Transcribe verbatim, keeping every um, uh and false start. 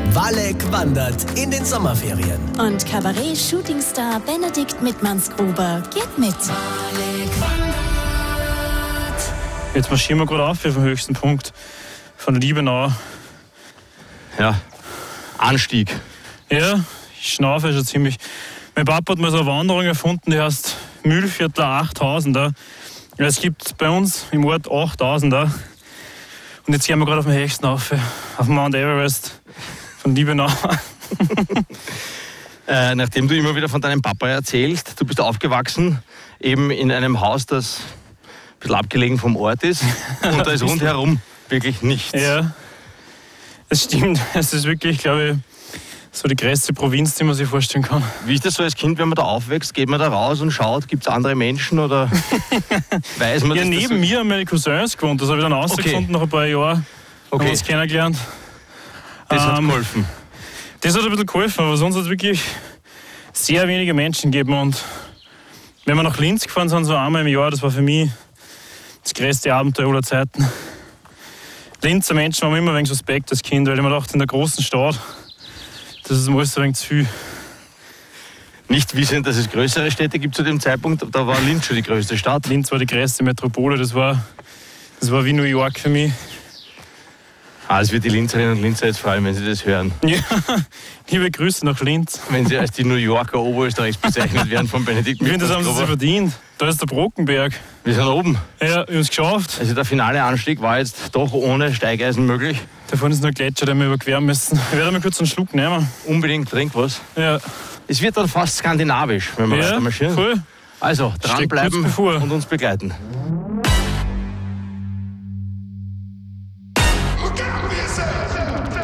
Walek wandert in den Sommerferien. Und Kabarett-Shootingstar Benedikt Mittmannsgruber geht mit. Walek wandert. Jetzt marschieren wir gerade auf vom höchsten Punkt von Liebenau. Ja, Anstieg. Ja, ich schnaufe schon ziemlich. Mein Papa hat mal so eine Wanderung erfunden, die heißt Mühlviertler achttausender. Ja, es gibt bei uns im Ort achttausender. Und jetzt gehen wir gerade auf den höchsten auf, auf Mount Everest von Liebenau. äh, nachdem du immer wieder von deinem Papa erzählst, du bist aufgewachsen eben in einem Haus, das ein bisschen abgelegen vom Ort ist. Und da ist rundherum wirklich nichts. Ja, das stimmt. Es ist wirklich, glaube ich, so die größte Provinz, die man sich vorstellen kann. Wie ist das so als Kind, wenn man da aufwächst? Geht man da raus und schaut, gibt es andere Menschen oder weiß man Ja, das? neben das so mir haben meine Cousins gewohnt. Das habe ich dann rausgefunden Okay. nach ein paar Jahren. Okay. Haben uns kennengelernt. Das hat Ähm, geholfen. Das hat ein bisschen geholfen, aber sonst hat es wirklich sehr wenige Menschen gegeben. Und wenn wir nach Linz gefahren sind, so einmal im Jahr, das war für mich das größte Abenteuer aller Zeiten. Linzer Menschen waren immer ein wenig suspekt als Kind, weil ich mir dachte, in der großen Stadt, das ist mir alles ein wenig zu viel. Nicht wissend, dass es größere Städte gibt zu dem Zeitpunkt, da war Linz schon die größte Stadt. Linz war die größte Metropole, das war, das war wie New York für mich. Ah, es wird die Linzerinnen und Linzer jetzt freuen, wenn sie das hören. Ja, liebe Grüße nach Linz. Wenn sie als die New Yorker Oberösterreichs bezeichnet werden von Benedikt Ich finde, das haben sie sich Mittmannsgruber. verdient. Da ist der Brockenberg. Wir sind oben. Ja, wir haben es geschafft. Also der finale Anstieg war jetzt doch ohne Steigeisen möglich. Da vorne ist nur ein Gletscher, den wir überqueren müssen. Ich werde mal kurz einen Schluck nehmen. Unbedingt trink was. Ja, Es wird dann fast skandinavisch, wenn wir ja weiter marschieren. voll. Also Steht kurz dranbleiben bevor. und uns begleiten.